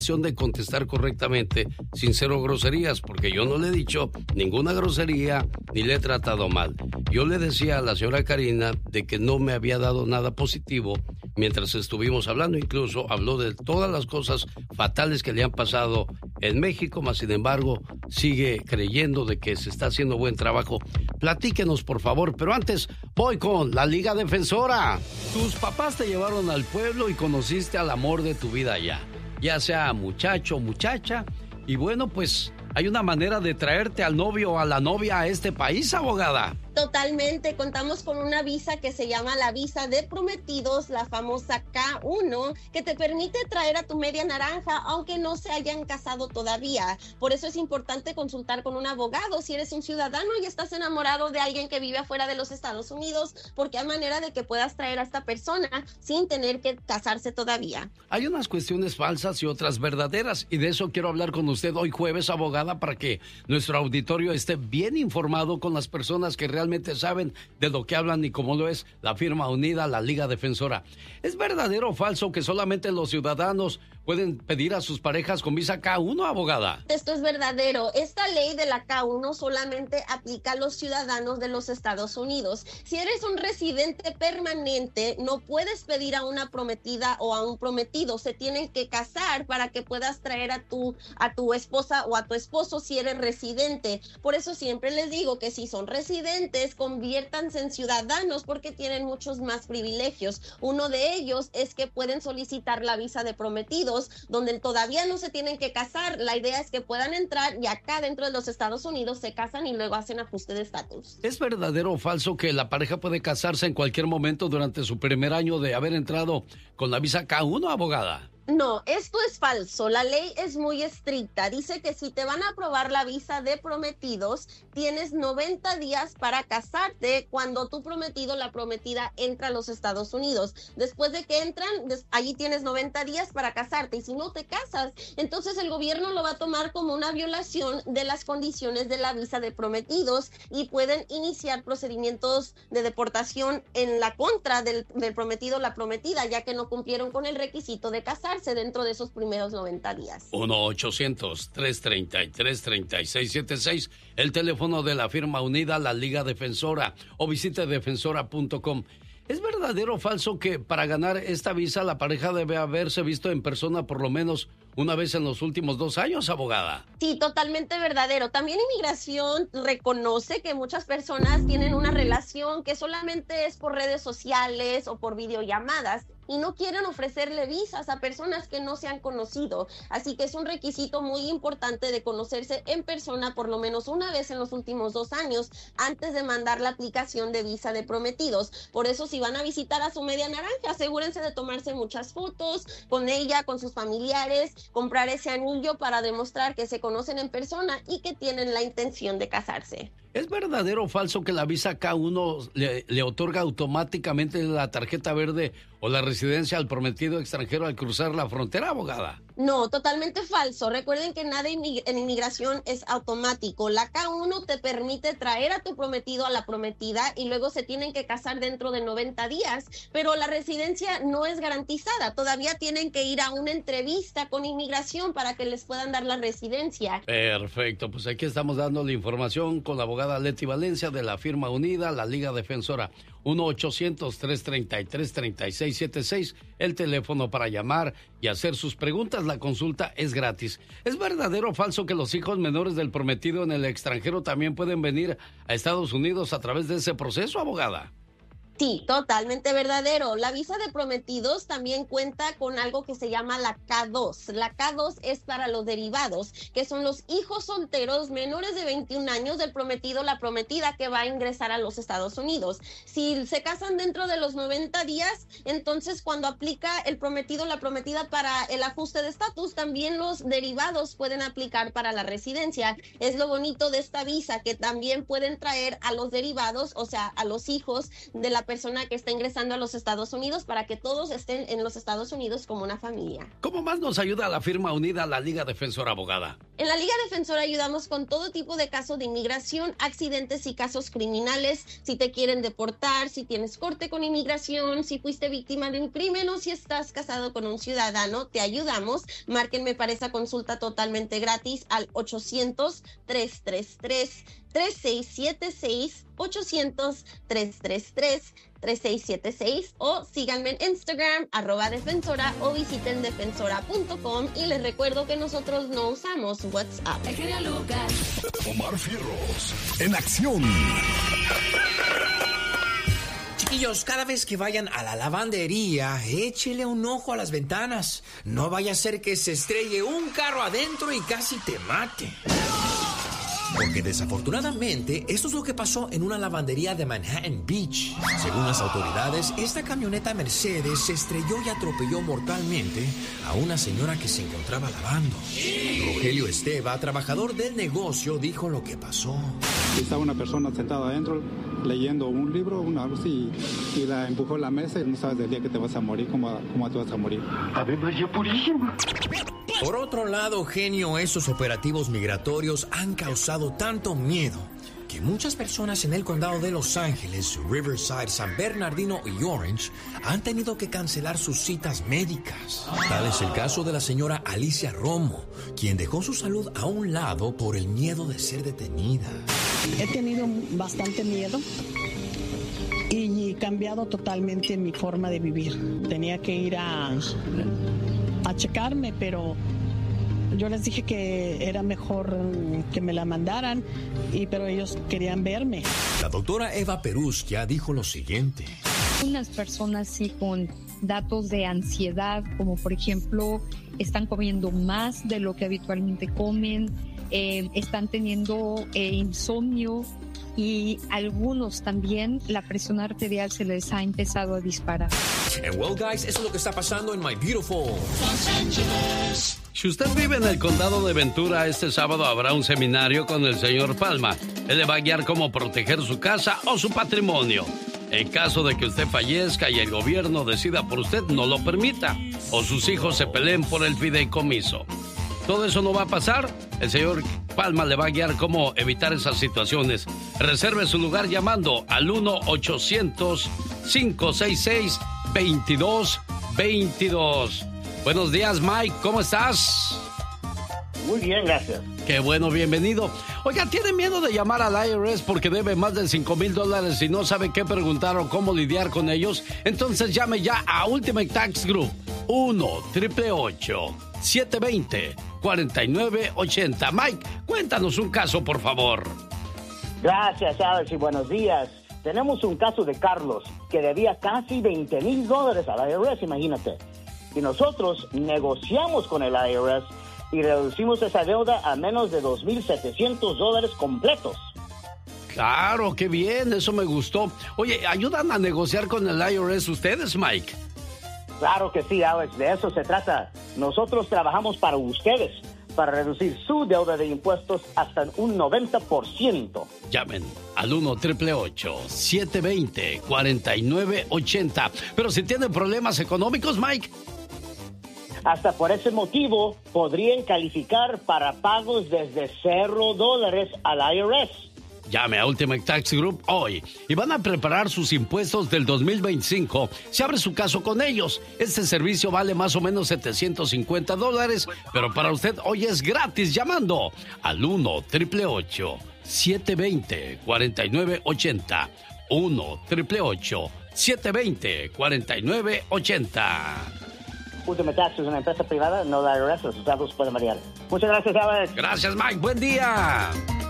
de contestar correctamente sin cero groserías, porque yo no le he dicho ninguna grosería ni le he tratado mal. Yo le decía a la señora Karina de que no me había dado nada positivo mientras estuvimos hablando. Incluso habló de todas las cosas fatales que le han pasado en México, mas sin embargo sigue creyendo de que se está haciendo buen trabajo. Platíquenos, por favor, pero antes voy con la Liga Defensora. Tus papás te llevaron al pueblo y conociste al amor de tu vida allá, ya sea muchacho o muchacha, y bueno, pues hay una manera de traerte al novio o a la novia a este país, abogada. Totalmente, contamos con una visa que se llama la visa de prometidos, la famosa K1, que te permite traer a tu media naranja aunque no se hayan casado todavía. Por eso es importante consultar con un abogado si eres un ciudadano y estás enamorado de alguien que vive afuera de los Estados Unidos, porque hay manera de que puedas traer a esta persona sin tener que casarse todavía. Hay unas cuestiones falsas y otras verdaderas, y de eso quiero hablar con usted hoy jueves, abogada, para que nuestro auditorio esté bien informado con las personas que realmente saben de lo que hablan y como lo es la firma unida, la Liga Defensora. ¿Es verdadero o falso que solamente los ciudadanos pueden pedir a sus parejas con visa K1, abogada? Esto es verdadero. Esta ley de la K1 solamente aplica a los ciudadanos de los Estados Unidos. Si eres un residente permanente, no puedes pedir a una prometida o a un prometido. Se tienen que casar para que puedas traer a tu esposa o a tu esposo si eres residente. Por eso siempre les digo que si son residentes, conviértanse en ciudadanos porque tienen muchos más privilegios. Uno de ellos es que pueden solicitar la visa de prometidos, donde todavía no se tienen que casar. La idea es que puedan entrar y acá dentro de los Estados Unidos se casan y luego hacen ajuste de estatus. ¿Es verdadero o falso que la pareja puede casarse en cualquier momento durante su primer año de haber entrado con la visa K1, abogada? No, esto es falso. La ley es muy estricta. Dice que si te van a aprobar la visa de prometidos, tienes 90 días para casarte cuando tu prometido, la prometida, entra a los Estados Unidos. Después de que entran, allí tienes 90 días para casarte. Y si no te casas, entonces el gobierno lo va a tomar como una violación de las condiciones de la visa de prometidos y pueden iniciar procedimientos de deportación en la contra del prometido o la prometida, ya que no cumplieron con el requisito de casarse dentro de esos primeros 90 días. 1-800-333-3676, el teléfono de la firma unida, la Liga Defensora, o visite defensora.com. ¿Es verdadero o falso que para ganar esta visa la pareja debe haberse visto en persona por lo menos una vez en los últimos 2 años, abogada? Sí, totalmente verdadero. También Inmigración reconoce que muchas personas tienen una relación que solamente es por redes sociales o por videollamadas y no quieren ofrecerle visas a personas que no se han conocido. Así que es un requisito muy importante de conocerse en persona por lo menos una vez en los últimos 2 años antes de mandar la aplicación de visa de prometidos. Por eso, si van a visitar a su media naranja, asegúrense de tomarse muchas fotos con ella, con sus familiares, comprar ese anillo para demostrar que se conocen en persona y que tienen la intención de casarse. ¿Es verdadero o falso que la visa K1 le otorga automáticamente la tarjeta verde o la residencia al prometido extranjero al cruzar la frontera, abogada? No, totalmente falso. Recuerden que nada en inmigración es automático. La K1 te permite traer a tu prometido, a la prometida, y luego se tienen que casar dentro de 90 días, pero la residencia no es garantizada. Todavía tienen que ir a una entrevista con inmigración para que les puedan dar la residencia. Perfecto, pues aquí estamos dando la información con la abogada Leti Valencia de la firma unida, la Liga Defensora. 1-800-333-3676, el teléfono para llamar y hacer sus preguntas. La consulta es gratis. ¿Es verdadero o falso que los hijos menores del prometido en el extranjero también pueden venir a Estados Unidos a través de ese proceso, abogada? Sí, totalmente verdadero. La visa de prometidos también cuenta con algo que se llama la K2. La K2 es para los derivados, que son los hijos solteros menores de 21 años del prometido, la prometida que va a ingresar a los Estados Unidos. Si se casan dentro de los 90 días, entonces cuando aplica el prometido, la prometida para el ajuste de estatus, también los derivados pueden aplicar para la residencia. Es lo bonito de esta visa, que también pueden traer a los derivados, o sea, a los hijos de la persona que está ingresando a los Estados Unidos para que todos estén en los Estados Unidos como una familia. ¿Cómo más nos ayuda la firma unida, la Liga Defensora, abogada? En la Liga Defensora ayudamos con todo tipo de casos de inmigración, accidentes y casos criminales. Si te quieren deportar, si tienes corte con inmigración, si fuiste víctima de un crimen o si estás casado con un ciudadano, te ayudamos. Márquenme para esa consulta totalmente gratis al 800-333-3676, 800-333-3676 o síganme en Instagram, @defensora o visiten defensora.com y les recuerdo que nosotros no usamos WhatsApp. Omar Fierros, en acción. Chiquillos, cada vez que vayan a la lavandería, échele un ojo a las ventanas. No vaya a ser que se estrelle un carro adentro y casi te mate. Porque desafortunadamente, esto es lo que pasó en una lavandería de Manhattan Beach. Según las autoridades, esta camioneta Mercedes se estrelló y atropelló mortalmente a una señora que se encontraba lavando. Rogelio Esteva, trabajador del negocio, dijo lo que pasó. Estaba una persona sentada adentro leyendo un libro, algo así, y la empujó a la mesa y no sabes del día que te vas a morir, cómo te vas a morir. Ave María Purísima. Por otro lado, genio, esos operativos migratorios han causado tanto miedo que muchas personas en el condado de Los Ángeles, Riverside, San Bernardino y Orange han tenido que cancelar sus citas médicas. Tal es el caso de la señora Alicia Romo, quien dejó su salud a un lado por el miedo de ser detenida. He tenido bastante miedo y cambiado totalmente mi forma de vivir. Tenía que ir a checarme, pero yo les dije que era mejor que me la mandaran, pero ellos querían verme. La doctora Eva Perusquia dijo lo siguiente. Unas personas sí con datos de ansiedad, como por ejemplo, están comiendo más de lo que habitualmente comen, están teniendo insomnio y algunos también la presión arterial se les ha empezado a disparar. And well, guys, eso es lo que está pasando en My Beautiful Los Ángeles. Si usted vive en el condado de Ventura, este sábado habrá un seminario con el señor Palma. Él le va a guiar cómo proteger su casa o su patrimonio. En caso de que usted fallezca y el gobierno decida por usted, no lo permita, o sus hijos se peleen por el fideicomiso. Todo eso no va a pasar. El señor Palma le va a guiar cómo evitar esas situaciones. Reserve su lugar llamando al 1-800-566-2222. Buenos días, Mike. ¿Cómo estás? Muy bien, gracias. Qué bueno, bienvenido. Oiga, ¿tiene miedo de llamar al IRS porque debe más de $5,000 y no sabe qué preguntar o cómo lidiar con ellos? Entonces llame ya a Ultimate Tax Group. 1-888-720-4980. Mike, cuéntanos un caso, por favor. Gracias, Alex, y buenos días. Tenemos un caso de Carlos que debía casi $20,000 al IRS, imagínate. Y nosotros negociamos con el IRS y reducimos esa deuda a menos de $2,700 completos. Claro, qué bien, eso me gustó. Oye, ¿ayudan a negociar con el IRS ustedes, Mike? Claro que sí, Alex, de eso se trata. Nosotros trabajamos para ustedes, para reducir su deuda de impuestos hasta un 90%. Llamen al 1-888-720-4980. Pero si tienen problemas económicos, Mike. Hasta por ese motivo podrían calificar para pagos desde $0 al IRS. Llame a Ultimate Tax Group hoy y van a preparar sus impuestos del 2025. Se abre su caso con ellos. Este servicio vale más o menos $750, pero para usted hoy es gratis llamando al 1-888-720-4980. 1-888-720-4980. Ultimate Tax es una empresa privada, no la IRS, los estados pueden variar. Muchas gracias, Alex. Gracias, Mike. Buen día.